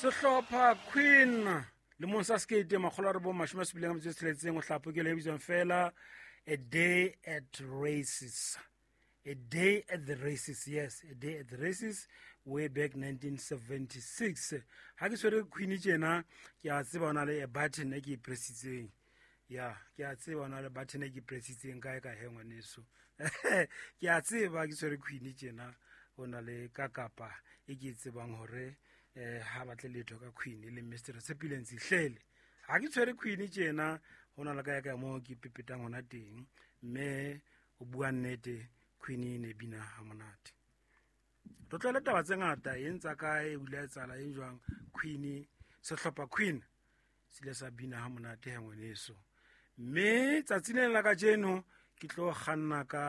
Sehlopha Queen le monsa skate makgolo re bo mashome se bileng motse seletseng o hlapo ke le bitsong fela a day at races. A day at the races, yes, a day at the races way back 1976. Ha ke swere Queen tjena ke a tseba ona le a button e ke pressitseng. Ya, ke a tseba ona le button e ke pressitseng kae ka he ngwaneso. Ke a tseba ke swere Queen tjena ona le ka kapa e ke tsebang hore ha batle letho ka Queen le Mr. Sepileng Sihlele. Ha ke tshwere Queen tjena hona le ka mo ke pepetang hona teng mme o bua nnete Queen ne bina ha monate. Re tlola taba tse ngata e ntsa kae bula tsala e jwang Queen sehlopha Queen sile sa bina ha monate ha ngwaneso. Mme tsatsing la ka jeno ke tlo kganna ka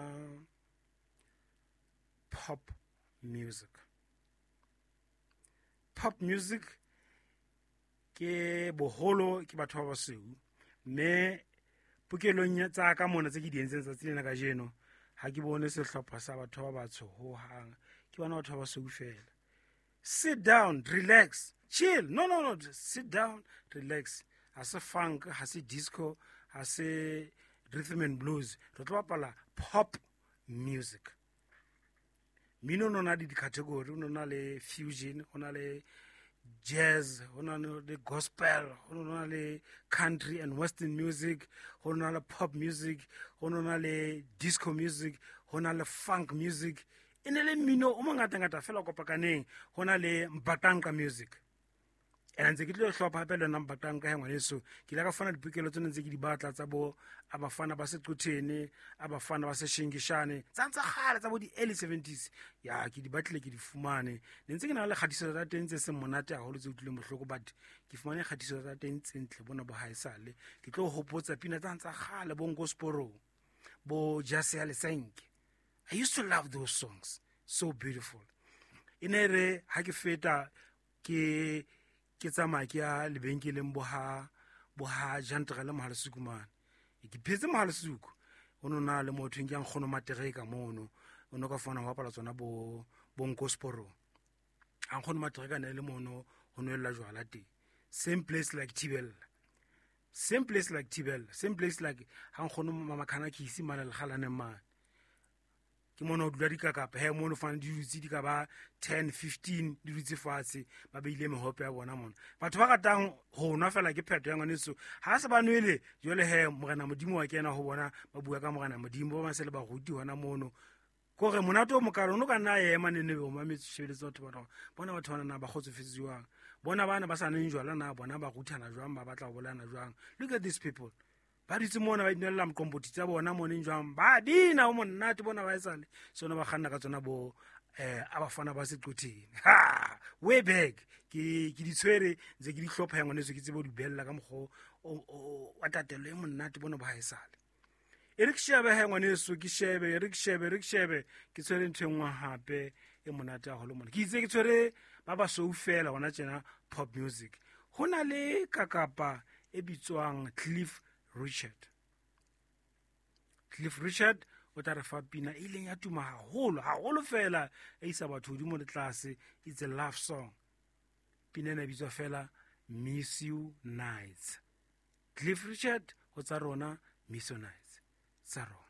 pop music. Pop music ke boholo ke batho ba basweu mme pokelong tsa ka mona tse ke di entseng tsatsing la ka jeno ha ke bone sehlopha sa batho ba batsho ho hang ke bona batho ba basweu fela. Sit down, relax, chill. No, sit down, relax. Ha se funk, ha se disco, ha se rhythm and blues. Re tlo bapala pop music. Mino no na di category, no na le fusion, ho na le jazz, ho na le gospel, ho na le country and western music, ho na le pop music, ho na le disco music, ho na le funk music. Ene le mino o mongata fela kopakaneng, ho na le mbatanka music. And ntse ke tlo hlopha hape le nna mbatanka he ngwaneso ke la ka fana dipikelo tsone ntse ke di batla tsa bo abafana ba seqothene abafana ba seshingishane tsa khale tsa bo di early 70s ya ke di batlile ke di fumane ne ntse ke na le khatiso tsa teng tse se monate haholo tse utlwileng bohloko but ke fumane khatiso tsa teng tse ntle bona bo haesale ke tlo hopotsa pina tsa khale bo Ngosporo bo Jase Lesenke. I used to love those songs, so beautiful. Inere ha ke feta ke tsamaya ke ya lebenkeleng boha jantre le Mohale Sukumane ke phetse Mohale Suku ono na le motho ke yang khono matereka mono ono ka fona ho bapala tsona bo Ngosporo ang khono matereka ne le mono ho noella jwala teng. Same place like Tibel, same place like hang khono mama khana ke isi mala le khalane man ke mono dula dikakapa he mono fana di dutse di ka ba 10 15 di dutse fatshe ba beile mehope ya bona mono batho ba ratang ho nwa fela ke pheto ya ngwaneso ha se ba nwele jole he morena modimo wa kena ho bona ba bua ka morena modimo ba se le ba ruti hona mono kore monato o mokalo no ka nna ye manene be o mametse shebeletsa batho bona batho bana ba kgotsofetsiwang bona bana ba sa neng jwala na bona ba ruthana jwang ba batla go bolana jwang. Look at these people ba ditse mona ba inela mqomboti tsa bona moneng jwang ba dina o monate bona ba etsale sona ba kganna ka tsona bo abafana ba seqothene ha way back ke di tshwere ntse ke di hlopha ngwaneso ke tsebe di bella ka mokgo wa tatelo e monate bona ba haesale Eric Shebe he ngwaneso ke shebe Eric Shebe ke tshwere ntshengwa hape e monate haholo mona ke itse ke tshwere ba ba so fela hona tjena pop music hona le kakapa e bitswang Cliff Richard o tla re fa pina e leng ya tuma haholo fela e isa batho di mo le tlase. It's a love song. Pina ena bitswa fela Miss You Nights. Cliff Richard o tsa rona Miss You Nights tsa rona.